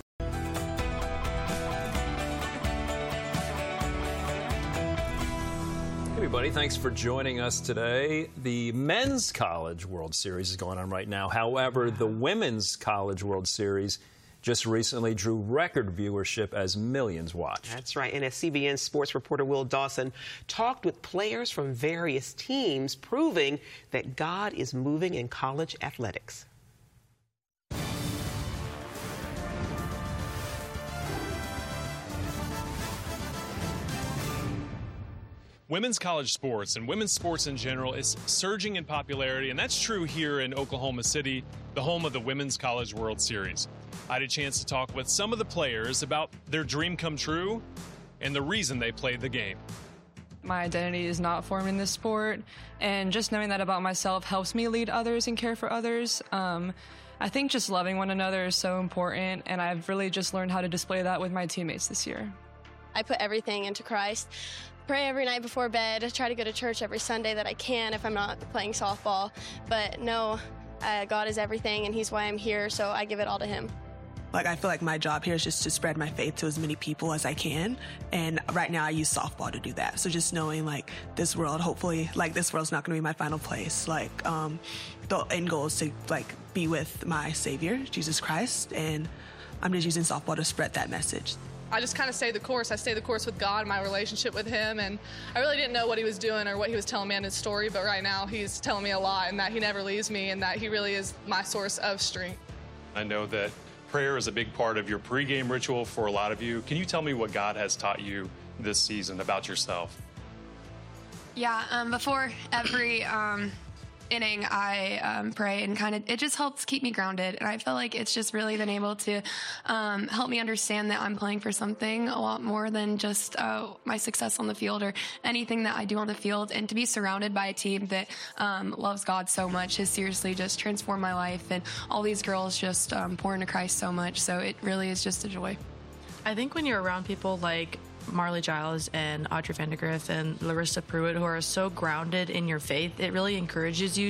Everybody, thanks for joining us today. The Men's College World Series is going on right now. However, the Women's College World Series just recently drew record viewership as millions watched. That's right. And as C B N sports reporter Will Dawson talked with players from various teams, proving that God is moving in college athletics. Women's college sports and women's sports in general is surging in popularity, and that's true here in Oklahoma City, the home of the Women's College World Series. I had a chance to talk with some of the players about their dream come true and the reason they played the game. My identity is not formed in this sport, and just knowing that about myself helps me lead others and care for others. Um, I think just loving one another is so important, and I've really just learned how to display that with my teammates this year. I put everything into Christ. Pray every night before bed, try to go to church every Sunday that I can if I'm not playing softball. But no, uh, God is everything, and He's why I'm here, so I give it all to Him. Like, I feel like my job here is just to spread my faith to as many people as I can. And right now I use softball to do that. So just knowing, like, this world, hopefully, like, this world's not going to be my final place. Like, um, the end goal is to, like, be with my Savior, Jesus Christ. And I'm just using softball to spread that message. I just kind of stayed the course. I stayed the course with God, my relationship with him, and I really didn't know what he was doing or what he was telling me in his story, but right now he's telling me a lot, and that he never leaves me, and that he really is my source of strength. I know that prayer is a big part of your pregame ritual for a lot of you. Can you tell me what God has taught you this season about yourself? Yeah, um, before every um, inning, I um, pray, and kind of it just helps keep me grounded. And I feel like it's just really been able to um, help me understand that I'm playing for something a lot more than just uh, my success on the field or anything that I do on the field. And to be surrounded by a team that um, loves God so much has seriously just transformed my life. And all these girls just um, pour into Christ so much. So it really is just a joy. I think when you're around people like Marley Giles and Audrey Vandegrift and Larissa Pruitt, who are so grounded in your faith, it really encourages you